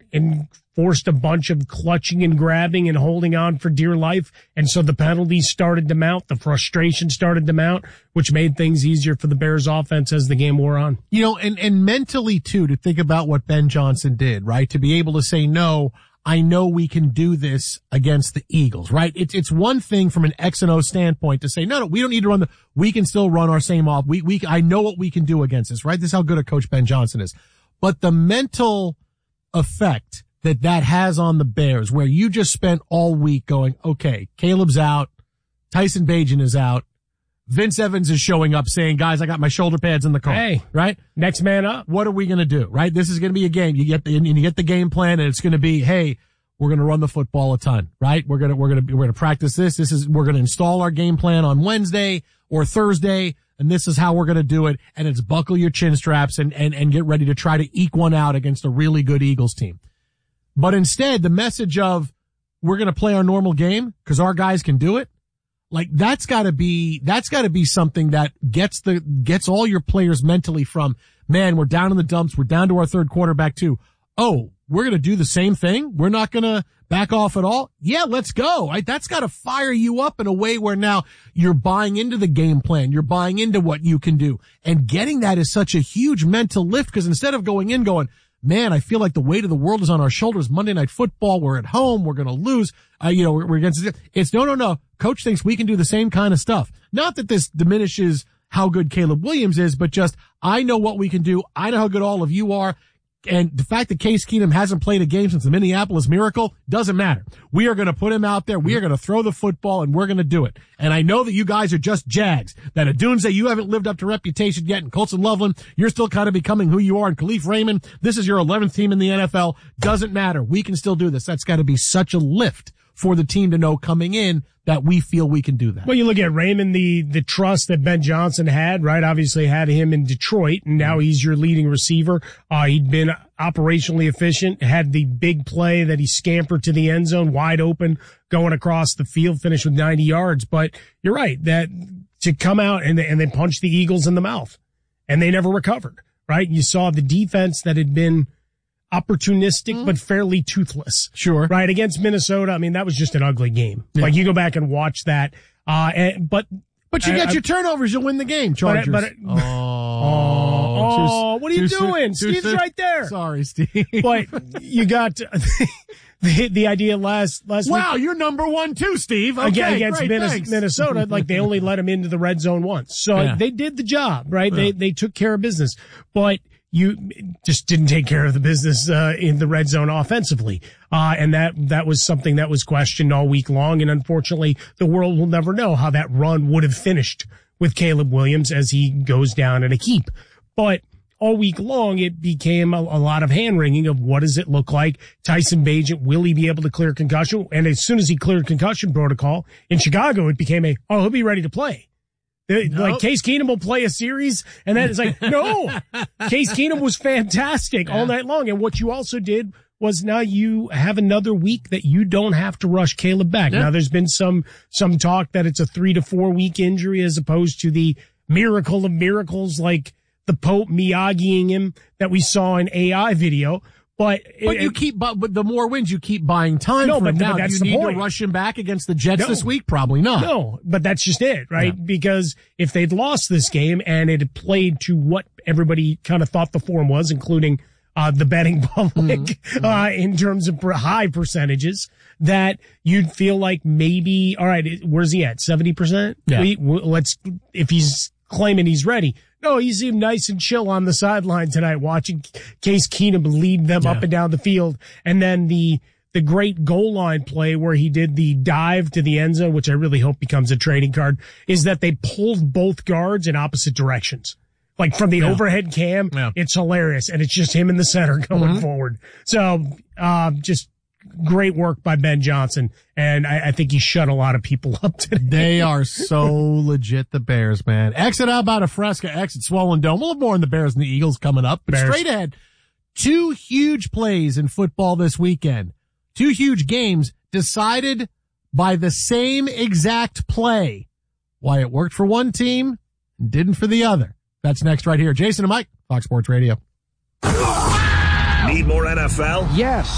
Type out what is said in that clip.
and forced a bunch of clutching and grabbing and holding on for dear life. And so the penalties started to mount, the frustration started to mount, which made things easier for the Bears offense as the game wore on. You know, and mentally too, to think about what Ben Johnson did, right? To be able to say, no, I know we can do this against the Eagles, right? It's one thing from an X and O standpoint to say, no, we don't need to we can still run our same off. I know what we can do against this, right? This is how good a coach Ben Johnson is. But the mental effect that has on the Bears, where you just spent all week going, okay, Caleb's out, Tyson Bagent is out, Vince Evans is showing up saying, guys, I got my shoulder pads in the car. Hey, right? Next man up. What are we going to do, right? This is going to be a game. You get the game plan, and it's going to be, hey, we're going to run the football a ton, right? We're going to practice this. We're going to install our game plan on Wednesday or Thursday, and this is how we're going to do it. And it's buckle your chin straps and get ready to try to eke one out against a really good Eagles team. But instead, the message of we're going to play our normal game because our guys can do it. Like that's got to be something that gets all your players mentally from, man, we're down in the dumps. We're down to our third quarterback too. Oh, we're going to do the same thing. We're not going to back off at all. Yeah, let's go. Right? That's got to fire you up in a way where now you're buying into the game plan. You're buying into what you can do, and getting that is such a huge mental lift because instead of going in going, man, I feel like the weight of the world is on our shoulders. Monday Night Football. We're at home. We're going to lose. We're against it. It's no. Coach thinks we can do the same kind of stuff. Not that this diminishes how good Caleb Williams is, but just I know what we can do. I know how good all of you are. And the fact that Case Keenum hasn't played a game since the Minneapolis Miracle doesn't matter. We are going to put him out there. We are going to throw the football, and we're going to do it. And I know that you guys are just Jags. That Adunze, you haven't lived up to reputation yet. And Colson Loveland, you're still kind of becoming who you are. And Khalif Raymond, this is your 11th team in the NFL. Doesn't matter. We can still do this. That's got to be such a lift for the team to know coming in that we feel we can do that. Well, you look at Raymond, the trust that Ben Johnson had, right? Obviously had him in Detroit, and now he's your leading receiver. He'd been operationally efficient, had the big play that he scampered to the end zone, wide open, going across the field, finished with 90 yards. But you're right, that to come out and they punch the Eagles in the mouth, and they never recovered, right? You saw the defense that had been opportunistic, but fairly toothless. Sure. Right. Against Minnesota. I mean, that was just an ugly game. Yeah. Like you go back and watch that. But you get your turnovers, you'll win the game, Chargers. What are you doing? Steve's right there. Sorry, Steve. But you got the idea last wow, week. You're number one too, Steve. Okay, against Minnesota, like they only let him into the red zone once. So they did the job, right? Yeah. They took care of business. But you just didn't take care of the business in the red zone offensively. And that was something that was questioned all week long. And unfortunately, the world will never know how that run would have finished with Caleb Williams as he goes down in a heap. But all week long, it became a lot of hand-wringing of what does it look like? Tyson Bagent, will he be able to clear concussion? And as soon as he cleared concussion protocol in Chicago, it became he'll be ready to play. Like Case Keenum will play a series, and then it's like, no, Case Keenum was fantastic all night long. And what you also did was now you have another week that you don't have to rush Caleb back. Yeah. Now there's been some talk that it's a 3 to 4 week injury as opposed to the miracle of miracles like the Pope Miyagiing him that we saw in AI video. But the more wins, you keep buying time for him. Now, do you need to rush him back against the Jets this week? Probably not. No, but that's just it, right? Yeah. Because if they'd lost this game and it had played to what everybody kind of thought the form was, including the betting public, in terms of high percentages, that you'd feel like maybe, all right, where's he at? 70%? Yeah. If he's claiming he's ready. No, he seemed nice and chill on the sideline tonight, watching Case Keenum lead them up and down the field. And then the great goal line play where he did the dive to the end zone, which I really hope becomes a trading card, is that they pulled both guards in opposite directions. Like from the overhead cam, it's hilarious. And it's just him in the center going forward. So, just great work by Ben Johnson, and I think he shut a lot of people up today. They are so legit, the Bears, man. Exit out by Fresca, exit Swollen Dome. We'll have more on the Bears and the Eagles coming up. But straight ahead, 2 huge plays in football this weekend. 2 huge games decided by the same exact play. Why it worked for one team and didn't for the other. That's next right here. Jason and Mike, Fox Sports Radio. Need more NFL? Yes.